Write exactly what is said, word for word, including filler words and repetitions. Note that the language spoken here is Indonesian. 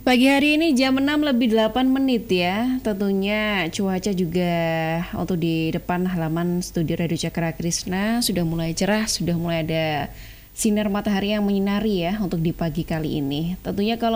Pagi hari ini jam enam lebih delapan menit ya. Tentunya cuaca juga untuk di depan halaman studio Radio Cakra Krisna sudah mulai cerah, sudah mulai ada sinar matahari yang menyinari ya untuk di pagi kali ini. Tentunya kalau